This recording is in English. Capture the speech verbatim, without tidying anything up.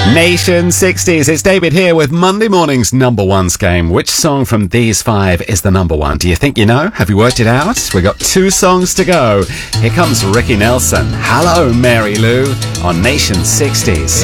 Nation sixties, it's David here with Monday morning's number ones game. Which song from these five is the number one? Do you think you know? Have you worked it out? We've got two songs to go. Here comes Ricky Nelson. Hello, Mary Lou on Nation sixties.